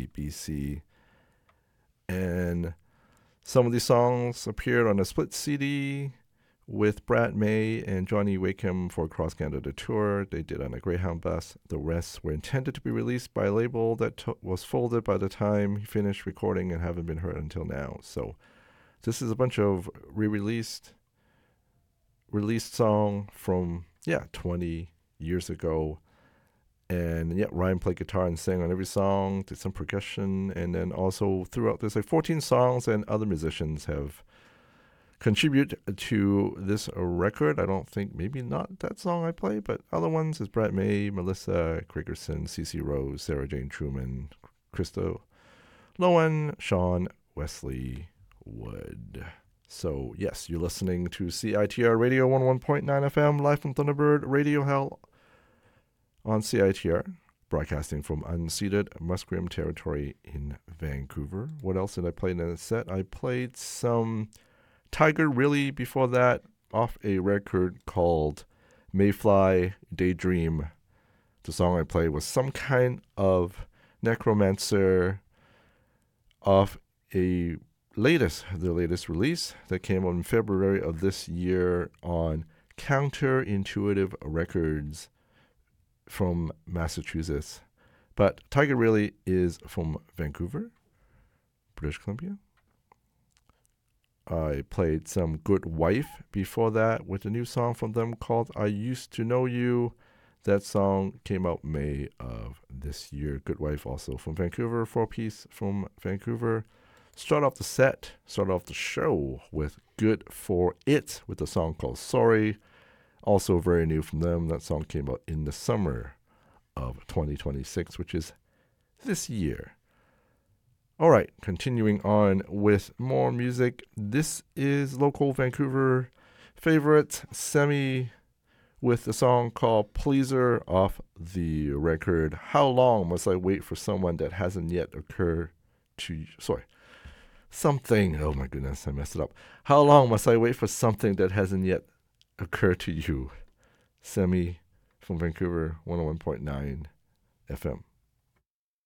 BC. And some of these songs appeared on a split CD with Brad May and Johnny Wakeham for Cross Canada Tour. They did on a Greyhound bus. The rest were intended to be released by a label that was folded by the time he finished recording and haven't been heard until now. So this is a bunch of released song from 20 years ago. And Ryan played guitar and sang on every song, did some percussion, and then also throughout there's like 14 songs, and other musicians have contributed to this record. I don't think, maybe not that song I play, but other ones is Brad May, Melissa Craigerson, CeCe Rose, Sarah Jane Truman, Krista Lowen, Sean Wesley Wood. So yes, you're listening to CITR Radio 101.9 FM, live from Thunderbird Radio Hell on CITR, broadcasting from unceded Musqueam territory in Vancouver. What else did I play in the set? I played some Tiger Really before that, off a record called Mayfly Daydream. The song I played was some kind of necromancer of the latest release that came out in February of this year on Counterintuitive Records from Massachusetts. But Tiger Really is from Vancouver, British Columbia. I played some Good Wife before that with a new song from them called I Used to Know You. That song came out May of this year. Good Wife also from Vancouver, 4-piece from Vancouver. Start off the show with Good For It with a song called Sorry. Also very new from them. That song came out in the summer of 2026, which is this year. All right, continuing on with more music. This is local Vancouver favorite Semi with a song called Pleaser off the record How Long Must I Wait for Someone That Hasn't Yet Occurred to You? Oh my goodness, I messed it up. How long must I wait for something that hasn't yet occurred to you? Semi from Vancouver, 101.9 FM.